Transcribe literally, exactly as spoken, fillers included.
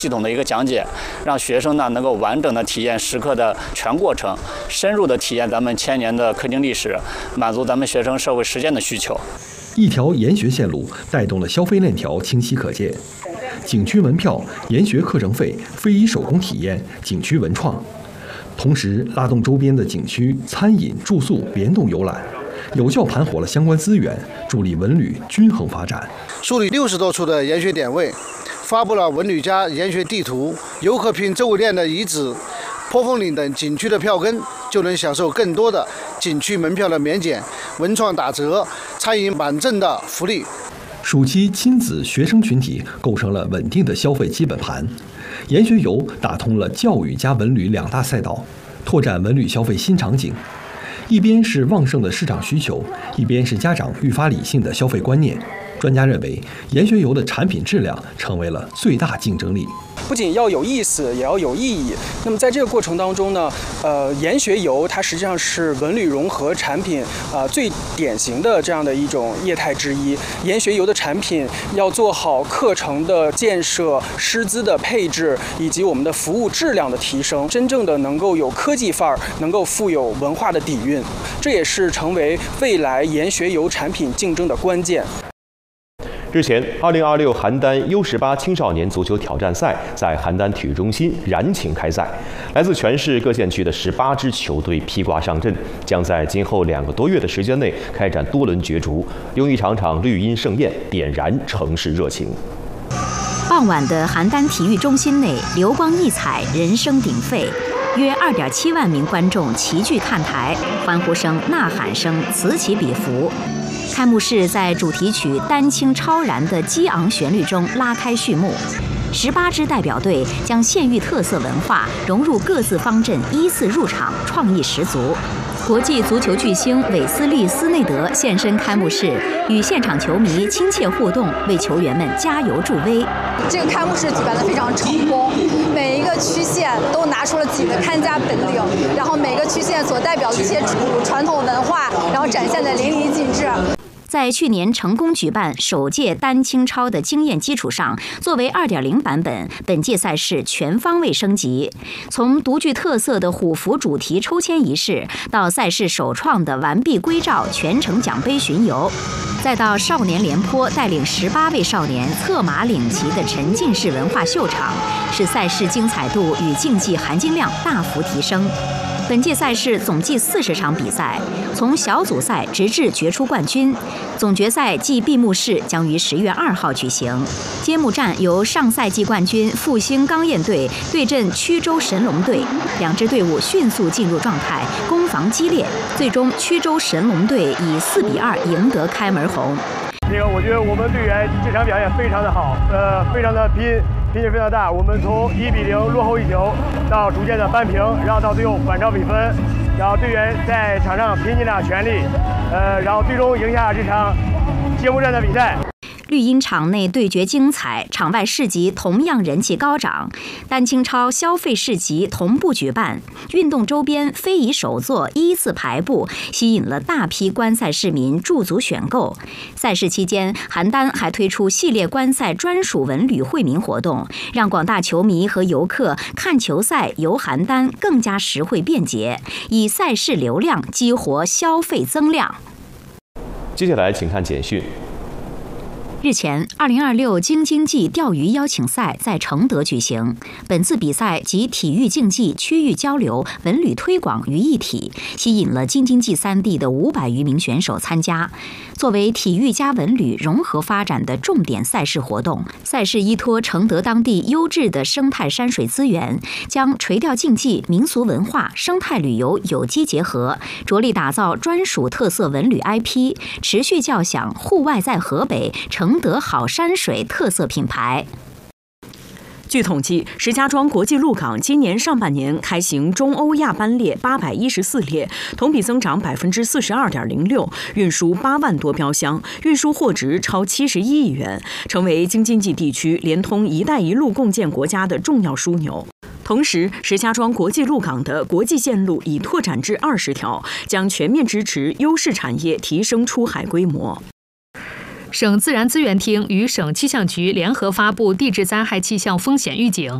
系统的一个讲解，让学生呢能够完整的体验时刻的全过程，深入的体验咱们千年的科经历史，满足咱们学生社会实践的需求。 一条研学线路带动了消费链条清晰可见。景区门票、研学课程费、非遗手工体验、景区文创，同时拉动周边的景区餐饮、住宿联动游览，有效盘活了相关资源，助力文旅均衡发展。 树立六十多处的研学点位，发布了文旅家研学地图，游客凭周围链的遗址、坡峰岭等景区的票根，就能享受更多的景区门票的免减、文创打折、餐饮满赠的福利。 暑期亲子学生群体构成了稳定的消费基本盘，研学游打通了教育加文旅两大赛道，拓展文旅消费新场景。一边是旺盛的市场需求，一边是家长愈发理性的消费观念。专家认为，研学游的产品质量成为了最大竞争力。 不仅要有意思，也要有意义。那么在这个过程当中呢，呃，研学游它实际上是文旅融合产品啊、呃、最典型的这样的一种业态之一。研学游的产品要做好课程的建设、师资的配置以及我们的服务质量的提升，真正的能够有科技范儿，能够富有文化的底蕴，这也是成为未来研学游产品竞争的关键。 日前，二零二六邯郸 U 十八青少年足球挑战赛在邯郸体育中心燃情开赛，来自全市各县区的十八支球队披挂上阵，将在今后两个多月的时间内开展多轮角逐，用一场场绿茵盛宴点燃城市热情。 傍晚的邯郸体育中心内，流光溢彩，人声鼎沸。约二点七万名观众齐聚看台，欢呼声、呐喊声此起彼伏。开幕式在主题曲《丹青超然》的激昂旋律中拉开序幕。十八支代表队将县域特色文化融入各自方阵，依次入场，创意十足。国际足球巨星韦斯利·斯内德现身开幕式，与现场球迷亲切互动，为球员们加油助威。 这个开幕式举办得非常成功，每一个区县都拿出了自己的看家本领，然后每个区县所代表的一些传统文化，然后展现得淋漓尽致。 在去年成功举办首届丹青超的经验基础上，作为 二点零 版本，本届赛事全方位升级。从独具特色的虎符主题抽签仪式，到赛事首创的完璧归赵全程奖杯巡游，再到少年廉颇带领十八位少年策马领旗的沉浸式文化秀场，使赛事精彩度与竞技含金量大幅提升。本届赛事总计四十场比赛，从小组赛直至决出冠军。总决赛暨闭幕式将于十月二号举行。揭幕战由上赛季冠军复兴钢焰队对阵曲州神龙队，两支队伍迅速进入状态，攻防激烈，最终曲州神龙队以四比二赢得开门红。 这个我觉得我们队员这场表现非常的好，呃，非常的拼，拼劲非常大。我们从一比零落后一球，到逐渐的扳平，然后到最后反超比分，然后队员在场上拼尽了全力，呃，然后最终赢下这场揭幕战的比赛。 绿茵场内对决精彩，场外市集同样人气高涨。丹青超消费市集同步举办，运动周边、非遗手作依次排布，吸引了大批观赛市民驻足选购。赛事期间，邯郸还推出系列观赛专属文旅惠民活动，让广大球迷和游客看球赛、游邯郸更加实惠便捷，以赛事流量激活消费增量。 接下来，请看简讯。 日前，二零二六京津冀钓鱼邀请赛在承德举行。本次比赛集体育竞技、区域交流、文旅推广于一体，吸引了京津冀三地的五百余名选手参加。作为体育加文旅融合发展的重点赛事活动，赛事依托承德当地优质的生态山水资源，将垂钓竞技、民俗文化、生态旅游有机结合，着力打造专属特色文旅 I P， 持续叫响户外在河北承德好山水特色品牌。 据统计，石家庄国际陆港今年上半年开行中欧亚班列八百一十四列，同比增长百分之四十二点零六，运输八万多标箱，运输货值超七十一亿元，成为京津冀地区连通“一带一路”共建国家的重要枢纽。同时，石家庄国际陆港的国际线路已拓展至二十条，将全面支持优势产业提升出海规模。 省自然资源厅与省气象局联合发布地质灾害气象风险预警。